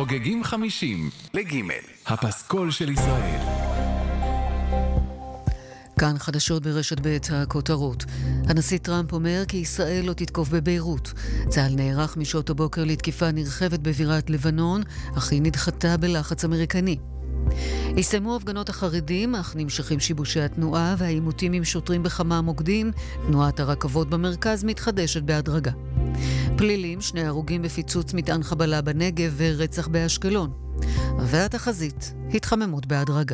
חוגגים 50 לג' הפסקול של ישראל. כאן חדשות ברשת ב' הכותרות. הנשיא טראמפ אומר כי ישראל לא תתקוף בביירות. צה"ל נערך משעות הבוקר לתקיפה נרחבת בבירת לבנון, אך היא נדחתה בלחץ אמריקני. הסתיימו הפגנות החרדים, אך נמשכים שיבושי התנועה והעימותים עם שוטרים בכמה מוקדים. תנועת הרכבות במרכז מתחדשת בהדרגה. פלילים, 2 הרוגים בפיצוץ מטען חבלה בנגב ורצח באשקלון. והתחזית, התחממות בהדרגה.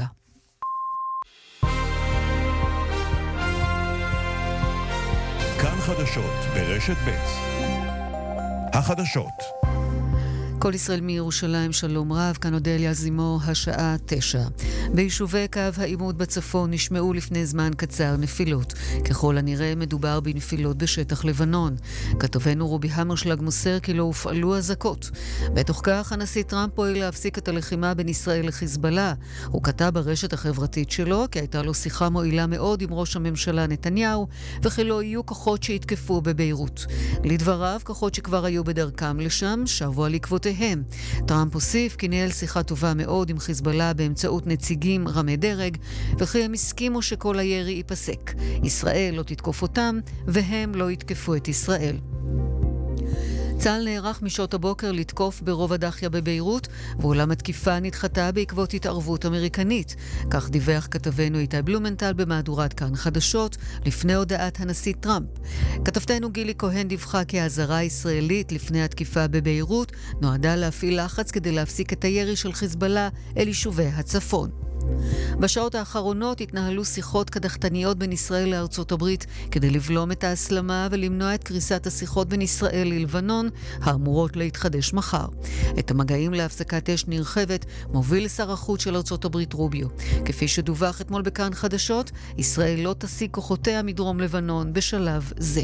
כאן חדשות ברשת ב' החדשות. כל ישראל מירושלים, שלום רב, כאן אודליה זימו, השעה 9. ביישובי קו העימות בצפון נשמעו לפני זמן קצר נפילות. ככל הנראה מדובר בנפילות בשטח לבנון. כתבנו רובי המרשלג מוסר כי לא הופעלו אזעקות. בתוך כך הנשיא טראמפ פועל להפסיק את הלחימה בין ישראל לחיזבאללה. הוא כתב ברשת החברתית שלו כי הייתה לו שיחה מועילה מאוד עם ראש הממשלה נתניהו, וכי לא יהיו כוחות שיתקפו בביירות. לדבריו, כוחות שכבר היו בדרכם לשם שבו על עקבותיהם. טראמפ הוסיף כי ניהל שיחה טובה מאוד עם חיזבאללה באמצעות נציגים רמי דרג, וכי הם הסכימו שכל הירי ייפסק. ישראל לא תתקוף אותם והם לא יתקפו את ישראל. צה"ל נערך משעות הבוקר לתקוף ברוב הדחיה בביירות, ואולם התקיפה נדחתה בעקבות התערבות אמריקנית. כך דיווח כתבנו איתי בלומנטל במהדורת כאן חדשות, לפני הודעת הנשיא טראמפ. כתבתנו גילי כהן דיווחה כי האזהרה הישראלית לפני התקיפה בביירות נועדה להפעיל לחץ כדי להפסיק את הירי של חיזבאללה אל יישובי הצפון. בשעות האחרונות התנהלו שיחות קדחתניות בין ישראל לארצות הברית כדי לבלום את ההסלמה ולמנוע את קריסת השיחות בין ישראל ללבנון, האמורות להתחדש מחר. את המגעים להפסקת אש נרחבת מוביל שר החוץ של ארצות הברית רוביו. כפי שדווח אתמול בכאן חדשות, ישראל לא תשיג כוחותיה מדרום לבנון בשלב זה.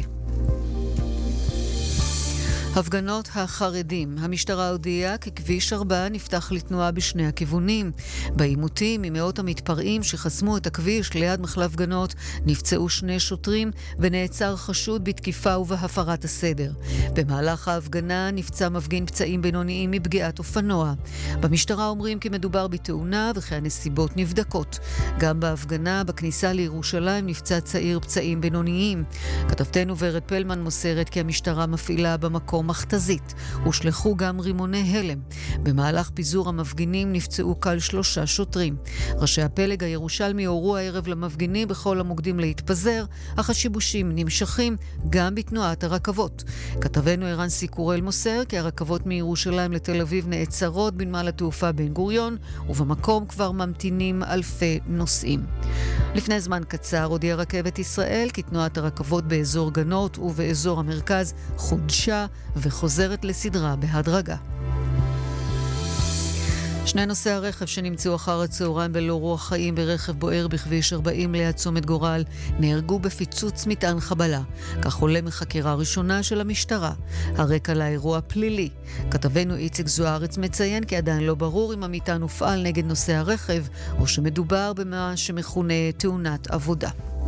הפגנות החרדים. המשטרה הודיעה כי כביש 4 נפתח לתנועה בשני הכיוונים. בעימותים ממאות המתפרעים שחסמו את הכביש ליד מחלף גנות נפצעו 2 שוטרים ונעצר חשוד בתקיפה ובהפרת הסדר. במהלך ההפגנה נפצע מפגין פצעים בינוניים מפגיעת אופנוע. במשטרה אומרים כי מדובר בתאונה וכי הנסיבות נבדקות. גם בהפגנה בכניסה לירושלים נפצע צעיר פצעים בינוניים. כתבתנו ורד פלמן מוסרת כי המשטרה מפעילה במקום מכתזית. הושלחו גם רימוני הלם. במהלך פיזור המפגינים נפצעו קל 3 שוטרים. ראשי הפלג הירושלמי הורו הערב למפגינים בכל המוקדים להתפזר, אך השיבושים נמשכים גם בתנועת הרכבות. כתבנו ערן סיקורל מוסר כי הרכבות מירושלים לתל אביב נעצרות בנמל התעופה בן גוריון, ובמקום כבר ממתינים אלפי נוסעים. לפני זמן קצר הודיעה רכבת ישראל כי תנועת הרכבות באזור גנות ובאזור המרכז חודשה וחוזרת לסדרה בהדרגה. 2 נוסעי הרכב שנמצאו אחר הצהריים בלא רוח חיים ברכב בוער בכביש 40 ליד צומת גורל נהרגו בפיצוץ מטען חבלה. כך עולה מחקירה ראשונה של המשטרה. הרקע לאירוע פלילי. כתבנו איציק זוארץ מציין כי עדיין לא ברור אם המטען הופעל נגד נוסעי הרכב או שמדובר במה שמכונה תאונת עבודה.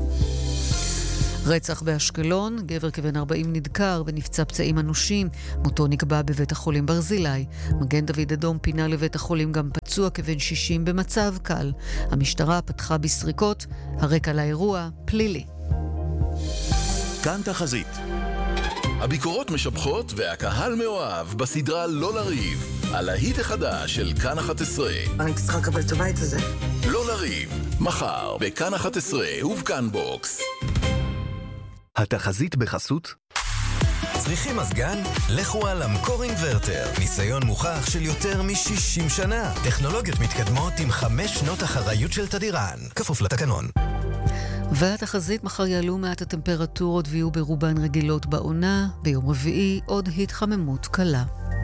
רצח באשקלון, גבר כבן 40 נדקר ונפצע פצעים אנושים, מותו נקבע בבית החולים ברזילי. מגן דוד אדום פינה לבית החולים גם פצוע כבן 60 במצב קל. המשטרה פתחה בסריקות, הרקע לאירוע פלילי. כאן תחזית. הביקורות משבחות והקהל מאוהב בסדרה לא לריב, על ההיט החדש של כאן 11. אני צריכה לקבל את הבית הזה. לא לריב, מחר בכאן 11 ובכאן בוקס. התחזית בחסות? צריכים מזגן? לכו על אמקור אינברטר. ניסיון מוכח של יותר מ-60 שנה. טכנולוגיות מתקדמות עם 5 שנות אחריות של תדירן. כפוף לתקנון. והתחזית, מחר יעלו מעט הטמפרטורות ויהיו ברובן רגילות בעונה. ביום רביעי עוד התחממות קלה.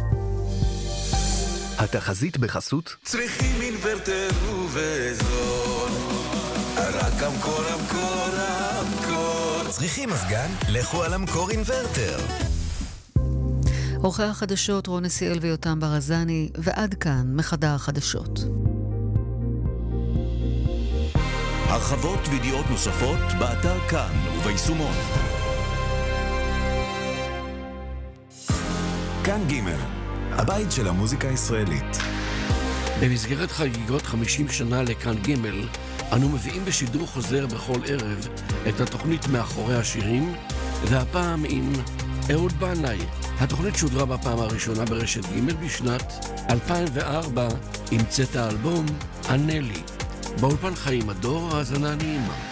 התחזית בחסות? צריכים אינברטר ובזול. רק אמקור, אמקור, אמקור. צריכים מזגן? לכו על אמקור אינברטר. עורכי החדשות רון נסיאל ויותם ברזני, ועד כאן מחדר החדשות. הרחבות וידיעות נוספות באתר כאן וביישומון. כאן ג' הבית של המוזיקה הישראלית. במסגרת חגיגות 50 שנה לכאן ג' אנו מביאים בשידור חוזר בכל ערב את התוכנית מאחורי השירים, והפעם עם אהוד בנאי. התוכנית שודרה בפעם הראשונה ברשת ג' בשנת 2004 עם צאת האלבום ענה לי. באולפן חיים הדור, האזנה נעימה.